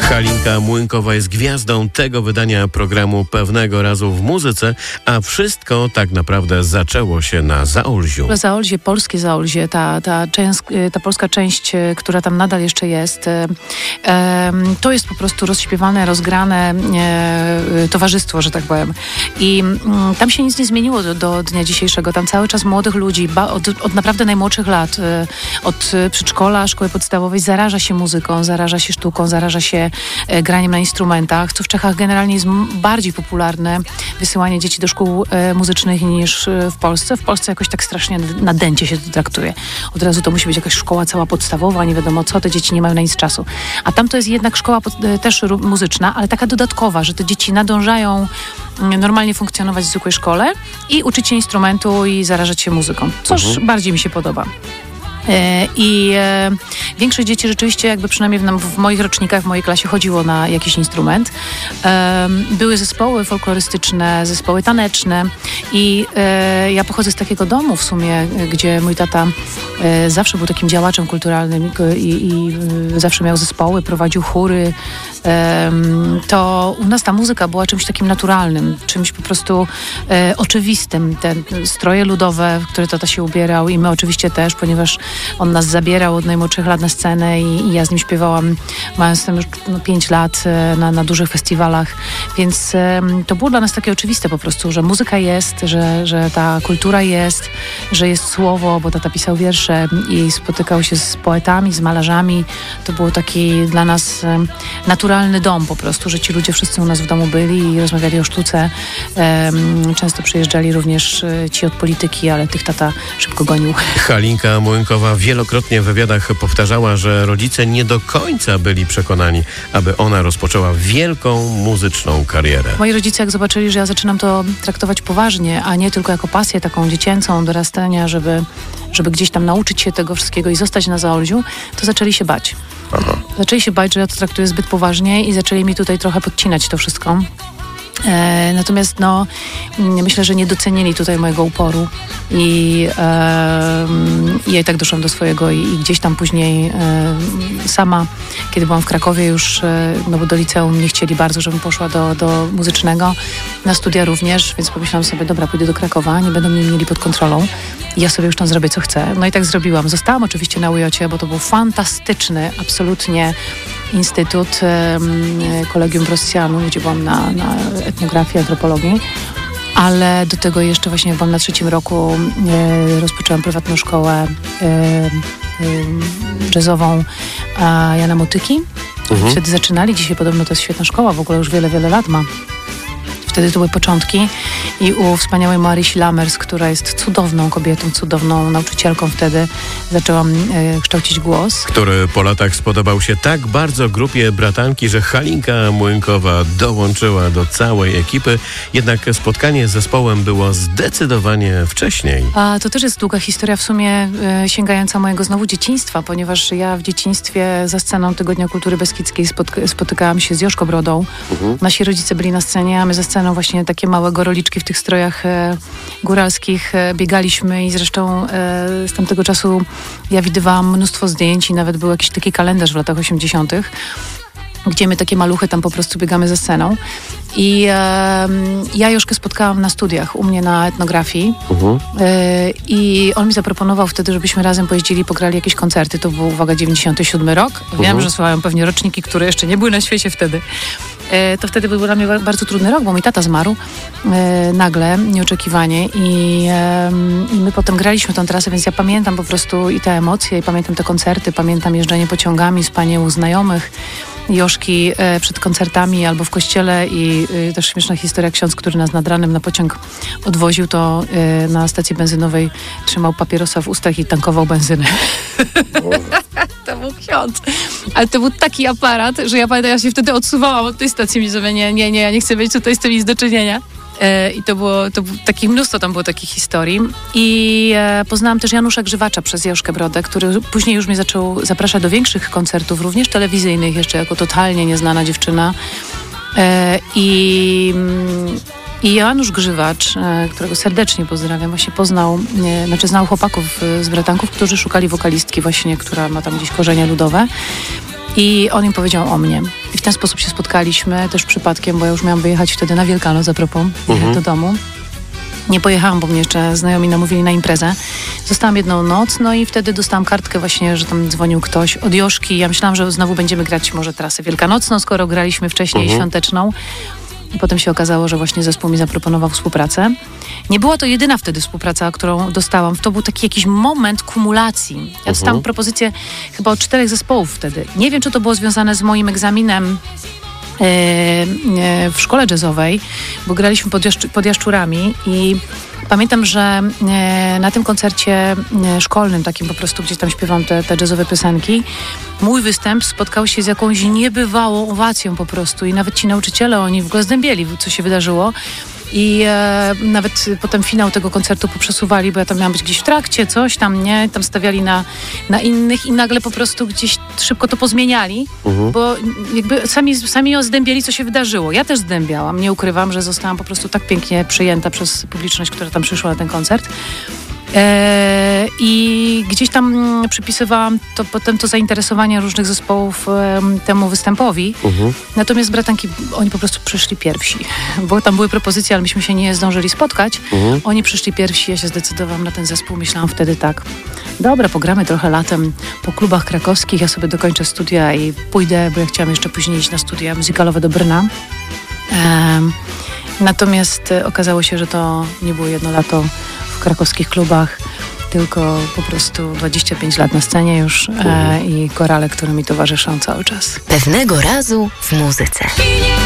Halinka Młynkowa jest gwiazdą tego wydania programu Pewnego Razu w muzyce, a wszystko tak naprawdę zaczęło się na Zaolziu. Zaolzie, polskie Zaolzie, ta polska część, która tam nadal jeszcze jest, to jest po prostu rozśpiewane, rozgrane towarzystwo, że tak powiem. I tam się nic nie zmieniło do dnia dzisiejszego. Tam cały czas młodych ludzi, od naprawdę najmłodszych lat, od przedszkola, szkoły podstawowej zaraża się muzyką, zaraża się sztuką, zaraża się graniem na instrumentach, co w Czechach generalnie jest bardziej popularne, wysyłanie dzieci do szkół muzycznych niż w Polsce. W Polsce jakoś tak strasznie nadęcie się to traktuje. Od razu to musi być jakaś szkoła cała podstawowa, nie wiadomo co, te dzieci nie mają na nic czasu. A tam to jest jednak szkoła też muzyczna, ale taka dodatkowa, że te dzieci nadążają normalnie funkcjonować w zwykłej szkole i uczyć się instrumentu i zarażać się muzyką. Coż bardziej mi się podoba. I większość dzieci rzeczywiście jakby przynajmniej w moich rocznikach, w mojej klasie chodziło na jakiś instrument. Były zespoły folklorystyczne, zespoły taneczne i ja pochodzę z takiego domu w sumie, gdzie mój tata zawsze był takim działaczem kulturalnym i zawsze miał zespoły, prowadził chóry. To u nas ta muzyka była czymś takim naturalnym, czymś po prostu oczywistym. Te stroje ludowe, w które tata się ubierał i my oczywiście też, ponieważ on nas zabierał od najmłodszych lat na scenę i ja z nim śpiewałam, mając tam już 5 lat na dużych festiwalach, więc to było dla nas takie oczywiste po prostu, że muzyka jest, że ta kultura jest, że jest słowo, bo tata pisał wiersze i spotykał się z poetami, z malarzami. To był taki dla nas naturalny dom po prostu, że ci ludzie wszyscy u nas w domu byli i rozmawiali o sztuce. Często przyjeżdżali również ci od polityki, ale tych tata szybko gonił. Halinka Młynkowa wielokrotnie w wywiadach powtarzała, że rodzice nie do końca byli przekonani, aby ona rozpoczęła wielką muzyczną karierę. Moi rodzice, jak zobaczyli, że ja zaczynam to traktować poważnie, a nie tylko jako pasję taką dziecięcą, dorastania, żeby gdzieś tam nauczyć się tego wszystkiego i zostać na Zaolziu, to zaczęli się bać. Aha. Zaczęli się bać, że ja to traktuję zbyt poważnie i zaczęli mi tutaj trochę podcinać to wszystko. Natomiast myślę, że nie docenili tutaj mojego uporu i ja i tak doszłam do swojego i gdzieś tam później sama, kiedy byłam w Krakowie już, bo do liceum nie chcieli bardzo, żebym poszła do muzycznego, na studia również, więc pomyślałam sobie, dobra, pójdę do Krakowa, nie będą mnie mieli pod kontrolą i ja sobie już tam zrobię co chcę. No i tak zrobiłam. Zostałam oczywiście na UJ, bo to był fantastyczny, absolutnie instytut, Collegium Brescianum, gdzie byłam na etnografii, antropologii, ale do tego jeszcze właśnie jak byłam na 3. roku, rozpoczęłam prywatną szkołę jazzową Jana Motyki. Wtedy zaczynali, dzisiaj podobno to jest świetna szkoła, w ogóle już wiele, wiele lat ma. Wtedy to były początki i u wspaniałej Marysi Lammers, która jest cudowną kobietą, cudowną nauczycielką wtedy, zaczęłam kształcić głos. Który po latach spodobał się tak bardzo grupie bratanki, że Halinka Młynkowa dołączyła do całej ekipy, jednak spotkanie z zespołem było zdecydowanie wcześniej. A to też jest długa historia w sumie sięgająca mojego znowu dzieciństwa, ponieważ ja w dzieciństwie za sceną Tygodnia Kultury Beskidzkiej spotykałam się z Joszko Brodą. Nasi rodzice byli na scenie, a my za sceną właśnie takie małe goroliczki w tych strojach góralskich biegaliśmy i zresztą z tamtego czasu ja widywałam mnóstwo zdjęć i nawet był jakiś taki kalendarz w latach 80., gdzie my takie maluchy tam po prostu biegamy za sceną. I ja Joszkę spotkałam na studiach u mnie na etnografii i on mi zaproponował wtedy, żebyśmy razem pojeździli, pograli jakieś koncerty. To był, uwaga, 97 rok. Wiem, że słuchają pewnie roczniki, które jeszcze nie były na świecie wtedy. To wtedy był dla mnie bardzo trudny rok, bo mój tata zmarł nagle, nieoczekiwanie i my potem graliśmy tą trasę, więc ja pamiętam po prostu i te emocje, i pamiętam te koncerty, pamiętam jeżdżenie pociągami, spanie u znajomych Joszki przed koncertami albo w kościele i też śmieszna historia, ksiądz, który nas nad ranem na pociąg odwoził, to na stacji benzynowej trzymał papierosa w ustach i tankował benzynę. To był ksiądz. Ale to był taki aparat, że ja pamiętam, ja się wtedy odsuwałam od tej stacji, mi sobie nie, ja nie chcę mieć tutaj z tym nic do czynienia. I to było takich mnóstwo tam było takich historii. I poznałam też Janusza Grzywacza przez Joszkę Brodę, który później już mnie zaczął zapraszać do większych koncertów, również telewizyjnych, jeszcze jako totalnie nieznana dziewczyna. I Janusz Grzywacz, którego serdecznie pozdrawiam, właśnie znał chłopaków z bratanków, którzy szukali wokalistki właśnie, która ma tam gdzieś korzenie ludowe. I on im powiedział o mnie. I w ten sposób się spotkaliśmy, też przypadkiem, bo ja już miałam wyjechać wtedy na Wielkanoc a propos do domu. Nie pojechałam, bo mnie jeszcze znajomi namówili na imprezę. Zostałam jedną noc, no i wtedy dostałam kartkę właśnie, że tam dzwonił ktoś od Joszki. Ja myślałam, że znowu będziemy grać może trasę wielkanocną, skoro graliśmy wcześniej świąteczną. I potem się okazało, że właśnie zespół mi zaproponował współpracę. Nie była to jedyna wtedy współpraca, którą dostałam. To był taki jakiś moment kumulacji. Ja dostałam propozycję chyba od 4 zespołów wtedy. Nie wiem, czy to było związane z moim egzaminem w szkole jazzowej, bo graliśmy pod Jaszczurami i pamiętam, że na tym koncercie szkolnym, takim po prostu, gdzie tam śpiewam te jazzowe piosenki, mój występ spotkał się z jakąś niebywałą owacją po prostu i nawet ci nauczyciele, oni w ogóle zdębieli, co się wydarzyło. I nawet potem finał tego koncertu poprzesuwali, bo ja tam miałam być gdzieś w trakcie, coś tam, nie? Tam stawiali na innych i nagle po prostu gdzieś szybko to pozmieniali, bo jakby sami ozdębieli, co się wydarzyło. Ja też zdębiałam, nie ukrywam, że zostałam po prostu tak pięknie przyjęta przez publiczność, która tam przyszła na ten koncert. I gdzieś tam przypisywałam potem to zainteresowanie różnych zespołów temu występowi. Natomiast bratanki, oni po prostu przyszli pierwsi. Bo tam były propozycje, ale myśmy się nie zdążyli spotkać. Oni przyszli pierwsi, ja się zdecydowałam na ten zespół. Myślałam wtedy tak, dobra, pogramy trochę latem po klubach krakowskich, ja sobie dokończę studia i pójdę, bo ja chciałam jeszcze później iść na studia muzykalowe do Brna. Natomiast okazało się, że to nie było jedno lato w krakowskich klubach, tylko po prostu 25 lat na scenie już i korale, które mi towarzyszą cały czas. Pewnego razu w muzyce.